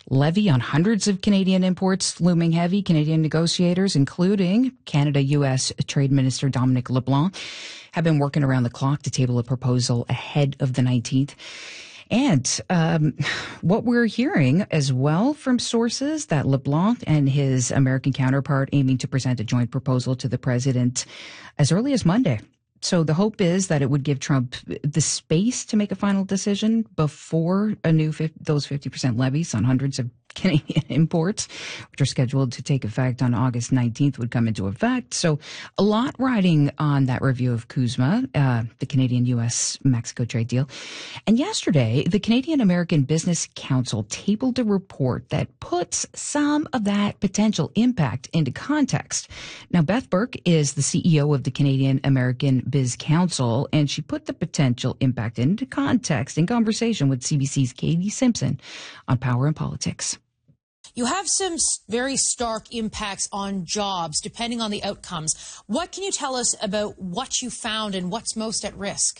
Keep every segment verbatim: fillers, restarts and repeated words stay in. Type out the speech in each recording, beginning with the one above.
levy on hundreds of Canadian imports looming heavy. Canadian negotiators, including Canada-U S Trade Minister Dominic LeBlanc, have been working around the clock to table a proposal ahead of the nineteenth. And um, what we're hearing as well from sources that LeBlanc and his American counterpart aiming to present a joint proposal to the president as early as Monday. So the hope is that it would give Trump the space to make a final decision before a new those fifty percent levies on hundreds of Canadian imports, which are scheduled to take effect on August nineteenth, would come into effect. So a lot riding on that review of CUSMA, uh, the Canadian-U S Mexico trade deal. And yesterday, the Canadian-American Business Council tabled a report that puts some of that potential impact into context. Now, Beth Burke is the C E O of the Canadian-American Biz Council, and she put the potential impact into context in conversation with C B C's Katie Simpson on Power and Politics. You have some very stark impacts on jobs, depending on the outcomes. What can you tell us about what you found and what's most at risk?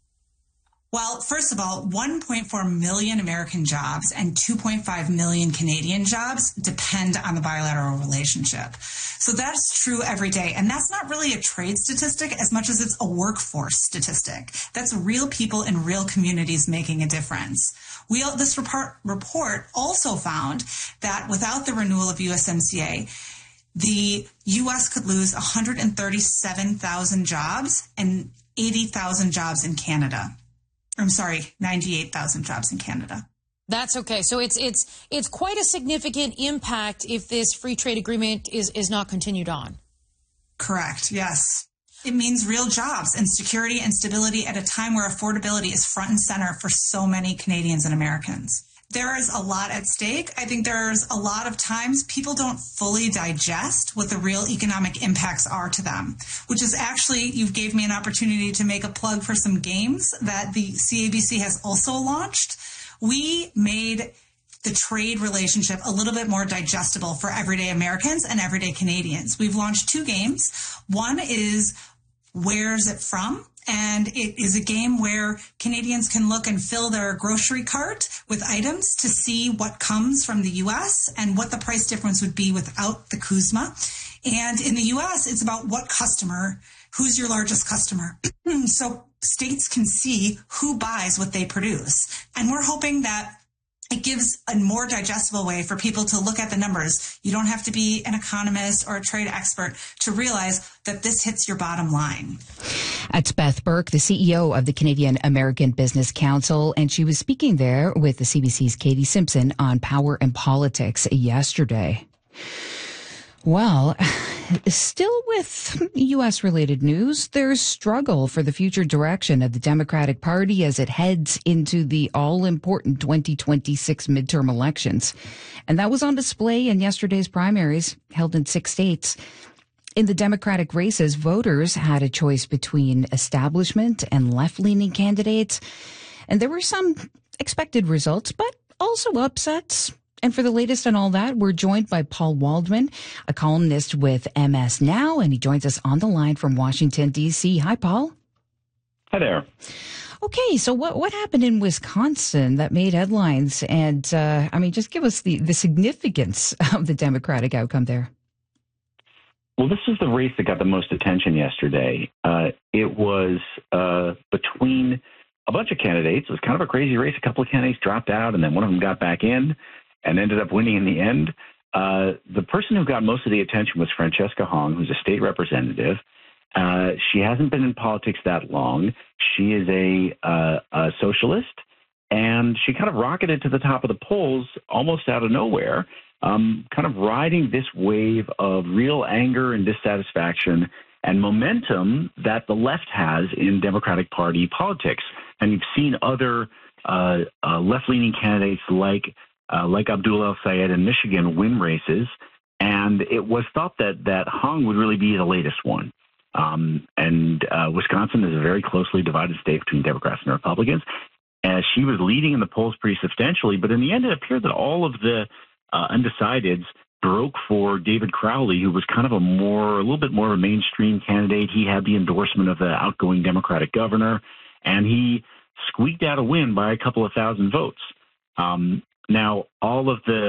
Well, first of all, one point four million American jobs and two point five million Canadian jobs depend on the bilateral relationship. So that's true every day. And that's not really a trade statistic as much as it's a workforce statistic. That's real people in real communities making a difference. We, this report, report also found that without the renewal of U S M C A, the U S could lose one hundred thirty-seven thousand jobs and eighty thousand jobs in Canada. I'm sorry, ninety-eight thousand jobs in Canada. That's okay. So it's it's it's quite a significant impact if this free trade agreement is, is not continued on. Correct, yes. It means real jobs and security and stability at a time where affordability is front and center for so many Canadians and Americans. There is a lot at stake. I think there's a lot of times people don't fully digest what the real economic impacts are to them, which is actually, you gave me an opportunity to make a plug for some games that the C A B C has also launched. We made the trade relationship a little bit more digestible for everyday Americans and everyday Canadians. We've launched two games. One is Where's It From? And it is a game where Canadians can look and fill their grocery cart with items to see what comes from the U S and what the price difference would be without the CUSMA. And in the U S, it's about what customer, who's your largest customer. So states can see who buys what they produce. And we're hoping that it gives a more digestible way for people to look at the numbers. You don't have to be an economist or a trade expert to realize that this hits your bottom line. That's Beth Burke, the C E O of the Canadian-American Business Council, and she was speaking there with the C B C's Katie Simpson on Power and Politics yesterday. Well, still with U S-related news, there's struggle for the future direction of the Democratic Party as it heads into the all-important twenty twenty-six midterm elections. And that was on display in yesterday's primaries held in six states. In the Democratic races, voters had a choice between establishment and left-leaning candidates. And there were some expected results, but also upsets. And for the latest on all that, we're joined by Paul Waldman, a columnist with M S Now, and he joins us on the line from Washington, D C. Hi, Paul. Hi there. Okay, so what what happened in Wisconsin that made headlines? And, uh, I mean, just give us the, the significance of the Democratic outcome there. Well, this is the race that got the most attention yesterday. Uh, it was uh, between a bunch of candidates. It was kind of a crazy race. A couple of candidates dropped out, and then one of them got back in and ended up winning in the end. Uh, the person who got most of the attention was Francesca Hong, who's a state representative. Uh, she hasn't been in politics that long. She is a, uh, a socialist, and she kind of rocketed to the top of the polls almost out of nowhere, um, kind of riding this wave of real anger and dissatisfaction and momentum that the left has in Democratic Party politics. And you've seen other uh, uh, left-leaning candidates like Uh, like Abdul El-Sayed in Michigan win races, and it was thought that that Hong would really be the latest one. Um, and uh, Wisconsin is a very closely divided state between Democrats and Republicans. As she was leading in the polls pretty substantially, but in the end, it appeared that all of the uh, undecideds broke for David Crowley, who was kind of a more, a little bit more of a mainstream candidate. He had the endorsement of the outgoing Democratic governor, and he squeaked out a win by a couple of thousand votes. Um, Now, all of the